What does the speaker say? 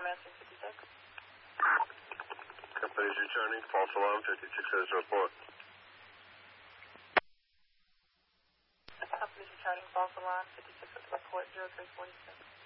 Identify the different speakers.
Speaker 1: answering 56.
Speaker 2: Company's returning, false alarm, 56 has a report.
Speaker 1: Company's returning, false alarm, 56 has a report, 0346.